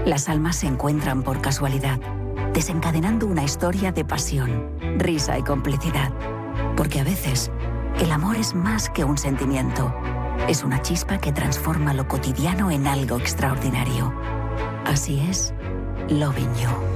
Las almas se encuentran por casualidad, desencadenando una historia de pasión, risa y complicidad. Porque a veces, el amor es más que un sentimiento. Es una chispa que transforma lo cotidiano en algo extraordinario. Así es, Loving You.